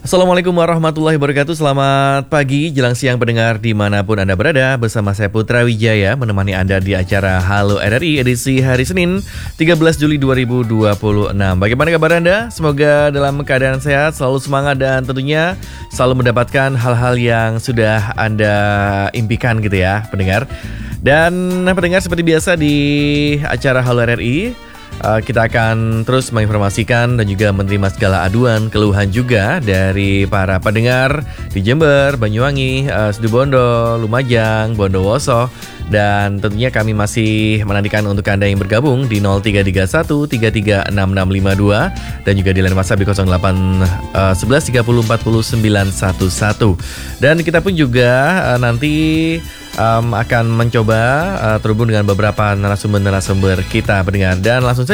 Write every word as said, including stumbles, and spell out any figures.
Assalamualaikum warahmatullahi wabarakatuh. Selamat pagi, jelang siang pendengar dimanapun Anda berada. Bersama saya Putra Wijaya menemani Anda di acara Halo R R I edisi hari Senin tiga belas Juli dua ribu dua puluh enam. Bagaimana kabar Anda? Semoga dalam keadaan sehat, selalu semangat dan tentunya selalu mendapatkan hal-hal yang sudah Anda impikan gitu ya pendengar. Dan pendengar, seperti biasa di acara Halo R R I, Uh, kita akan terus menginformasikan dan juga menerima segala aduan, keluhan juga dari para pendengar di Jember, Banyuwangi, uh, Situbondo, Lumajang, Bondowoso. Dan tentunya kami masih menantikan untuk Anda yang bergabung di nol tiga tiga satu tiga tiga enam enam lima dua dan juga di line WhatsApp di nol delapan satu satu tiga nol empat nol sembilan satu satu. Dan kita pun juga uh, nanti um, akan mencoba uh, terhubung dengan beberapa narasumber-narasumber kita pendengar. Dan langsung